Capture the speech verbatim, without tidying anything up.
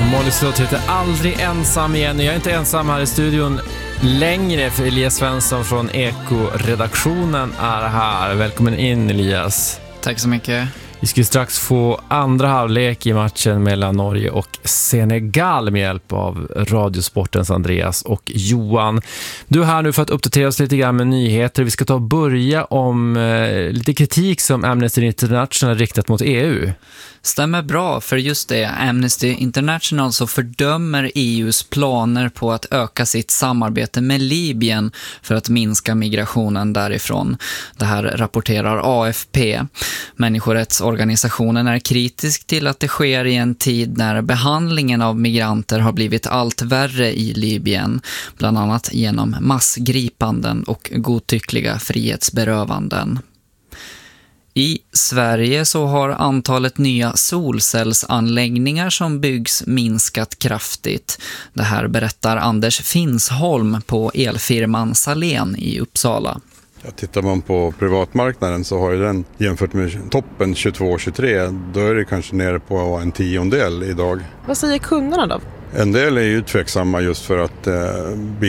Molly Slott heter Aldrig ensam igen. Jag är inte ensam här i studion längre, för Elias Svensson från Eko-redaktionen är här. Välkommen in, Elias. Tack så mycket. Vi ska strax få andra halvlek i matchen mellan Norge och Senegal med hjälp av Radiosportens Andreas och Johan. Du är här nu för att uppdatera oss lite grann med nyheter. Vi ska ta och börja om eh, lite kritik som Amnesty International riktat mot E U. Stämmer bra, för just det, Amnesty International så fördömer E U:s planer på att öka sitt samarbete med Libyen för att minska migrationen därifrån. Det här rapporterar A F P. Människorättsorganisationen är kritisk till att det sker i en tid när behandlingen av migranter har blivit allt värre i Libyen, bland annat genom massgripanden och godtyckliga frihetsberövanden. I Sverige så har antalet nya solcellsanläggningar som byggs minskat kraftigt. Det här berättar Anders Finsholm på elfirman Salén i Uppsala. Ja, tittar man på privatmarknaden så har ju den jämfört med toppen tjugotvå tjugotre, då är det kanske nere på en tiondel idag. Vad säger kunderna då? En del är ju tveksamma just för att eh,